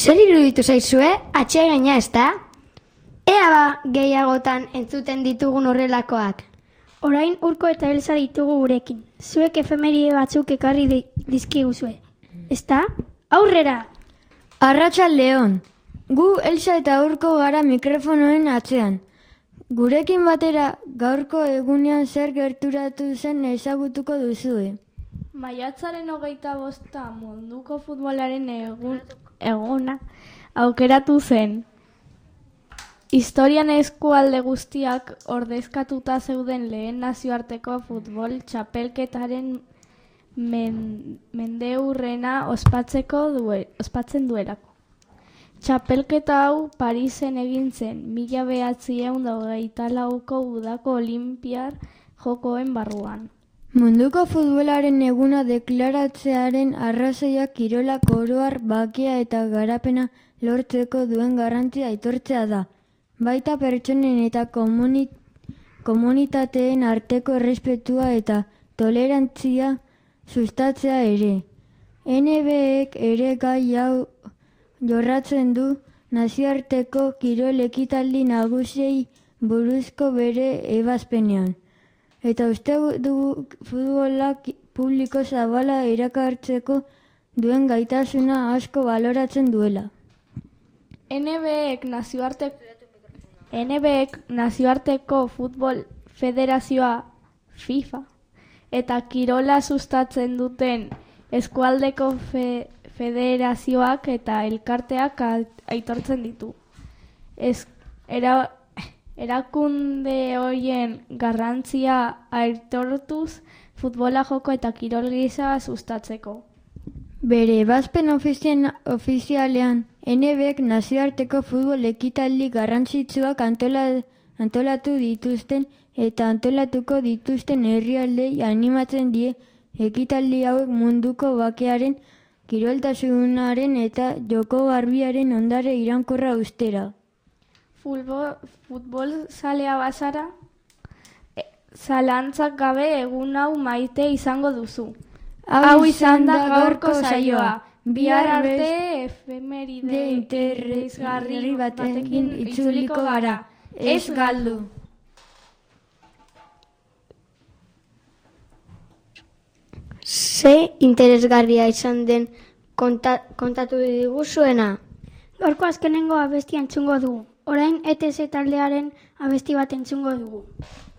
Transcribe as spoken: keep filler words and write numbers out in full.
Zer iruditu zaizue, atsegina ez da? Ea ba gehiagotan entzuten ditugun horrelakoak. Orain Urko eta Elsa ditugu gurekin. Zuek efemeride batzuk ekarri dizkiguzue. Ezta? Aurrera! Arratsaldeon. Gu Elsa eta Urko gara mikrofonoen atzean. Gurekin batera gaurko egunean zer gerturatu zen ezagutuko duzue. Maiatzaren hogeita bosta munduko futbolaren egun, eguna aukeratu zen. Historian eskualde guztiak ordezkatuta zeuden lehen nazioarteko futbol txapelketaren men, mendeurrena ospatzeko due, ospatzen duelako. Txapelketa hau Parisen egin zen, mila bederatziehun eta hogeita lauko udako Olinpiar Jokoen barruan. Munduko futbolaren eguna deklaratzearen arrazoia kirolak oroar bakea eta garapena lortzeko duen garrantzia aitortzea da. Baita pertsonen eta komunit, komunitateen arteko errespetua eta tolerantzia sustatzea ere. N B Ek ere gai hau jorratzen du nazioarteko kirol ekitaldi nagusiei buruzko bere ebazpenean. Eta uste dugu futbolak publiko zabala erakartzeko duen gaitasuna asko baloratzen duela. N B Ek nazioarteko N B Ek nazioarteko futbol federazioa FIFA eta kirola sustatzen duten eskualdeko fe, federazioak eta elkarteak aitortzen ditu. Ez, era, erakunde horien garrantzia aitortuz futbola joko eta kirol gisa sustatzeko. Bere ebazpen ofizialean, N B Ek nazioarteko futbol ekitaldi garrantzitsuak antola, antolatu dituzten eta antolatuko dituzten herrialdei animatzen die ekitaldi hauek munduko bakearen, kiroltasunaren eta joko garbiaren ondare iraunkorra ustera. Futbol, futbol zalea bazara, e, zalantzak gabe egun hau maite izango duzu. Hau izan da gaurko saioa. Bihar arte efemeride interesgarri batekin itzuliko gara. Ez galdu! Ze interesgarria izan den konta, kontatu diguzuena? Gaurko azkenengo abestia entzungo dugu. Orain E T Z taldearen abesti bat entzungo dugu.